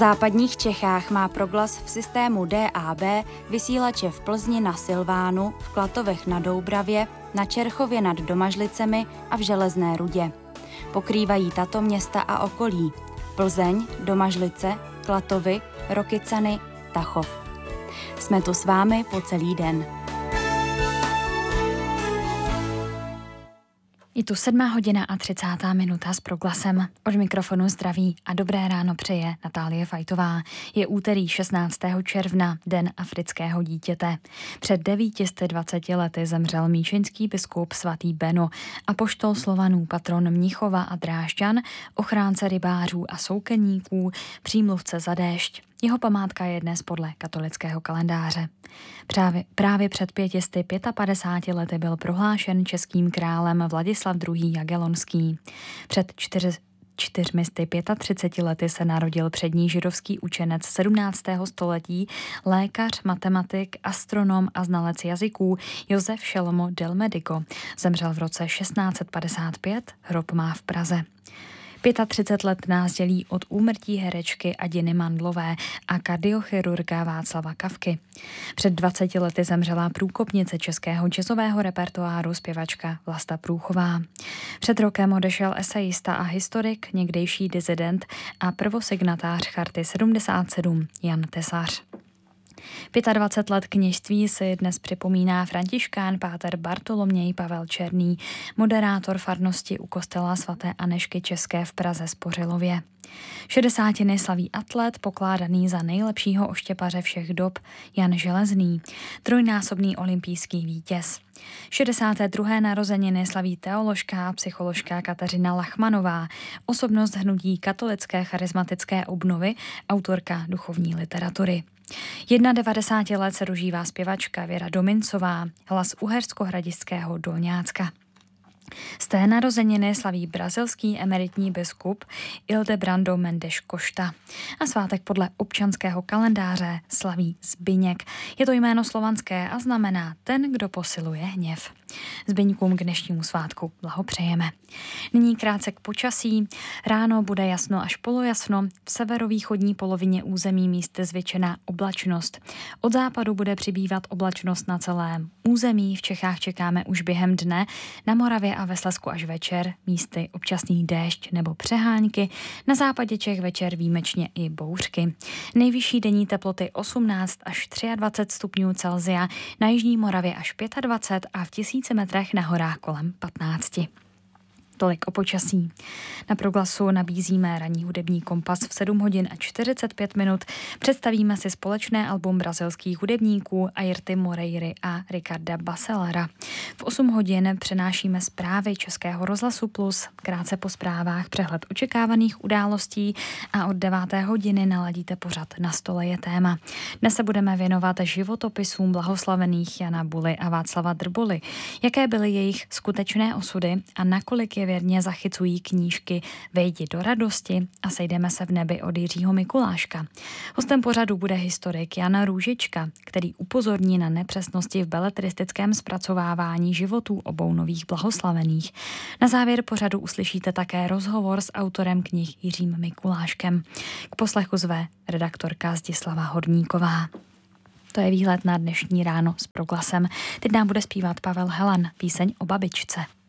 západních Čechách má Proglas v systému DAB vysílače v Plzni na Silvánu, v Klatovech na Doubravě, na Čerchově nad Domažlicemi a v Železné Rudě. Pokrývají tato města a okolí: Plzeň, Domažlice, Klatovy, Rokycany, Tachov. Jsme tu s vámi po celý den. Je tu 7:30 s Proglasem. Od mikrofonu zdraví a dobré ráno přeje Natálie Fajtová. Je úterý 16. června, den afrického dítěte. Před 920 lety zemřel míšeňský biskup svatý Beno, apoštol Slovanů, patron Mnichova a Drážďan, ochránce rybářů a soukeníků, přímluvce za déšť. Jeho památka je dnes podle katolického kalendáře. Právě před 555 lety byl prohlášen českým králem Vladislav II. Jagellonský. Před 435 lety se narodil přední židovský učenec 17. století, lékař, matematik, astronom a znalec jazyků Josef Šelmo del Medico. Zemřel v roce 1655, hrob má v Praze. 35 let nás dělí od úmrtí herečky Adiny Mandlové a kardiochirurga Václava Kafky. Před 20 lety zemřela průkopnice českého jazzového repertoáru zpěvačka Vlasta Průchová. Před rokem odešel esejista a historik, někdejší disident a prvosignatář Charty 77 Jan Tesař. 25 let kněžství si dnes připomíná františkán páter Bartoloměj Pavel Černý, moderátor farnosti u kostela svaté Anežky České v Praze Spořilově. 60. slaví atlet, pokládaný za nejlepšího oštěpaře všech dob, Jan Železný, trojnásobný olympijský vítěz. 62. narozeniny slaví teoložka a psycholožka Kateřina Lachmanová, osobnost hnutí katolické charismatické obnovy, autorka duchovní literatury. 91 let se dožívá zpěvačka Věra Domincová, hlas uherskohradišťského Dolňácka. Z té narozeniny slaví brazilský emeritní biskup Ildebrando Mendes Costa. A svátek podle občanského kalendáře slaví Zbyněk. Je to jméno slovanské a znamená ten, kdo posiluje hněv. Zbyňkům k dnešnímu svátku blahopřejeme. Nyní krátce k počasí. Ráno bude jasno až polojasno, v severovýchodní polovině území místy zvětšená oblačnost. Od západu bude přibývat oblačnost na celém území. V Čechách čekáme už během dne, na Moravě a ve Slezsku až večer, místy občasný déšť nebo přehánky, na západě Čech večer výjimečně i bouřky. Nejvyšší denní teploty 18 až 23 stupňů Celsia, na jižní Moravě až 25 a v 1000 metrech na horách kolem 15. Tolik o počasí. Na Proglasu nabízíme ranní hudební kompas v 7:45. Představíme si společné album brazilských hudebníků Airty Moreiry a Ricarda Bacelara. V 8 hodin přenášíme zprávy Českého rozhlasu Plus, krátce po zprávách přehled očekávaných událostí a od 9. hodiny naladíte pořad Na stole je téma. Dnes se budeme věnovat životopisům blahoslavených Jana Buly a Václava Drboly. Jaké byly jejich skutečné osudy a nakolik je věrně zachycují knížky Vejdi do radosti a Sejdeme se v nebi od Jiřího Mikuláška. Hostem pořadu bude historik Jan Růžička, který upozorní na nepřesnosti v beletristickém zpracovávání životů obou nových blahoslavených. Na závěr pořadu uslyšíte také rozhovor s autorem knih Jiřím Mikuláškem. K poslechu zve redaktorka Zdislava Horníková. To je výhled na dnešní ráno s Proglasem. Teď nám bude zpívat Pavel Helan, píseň o babičce.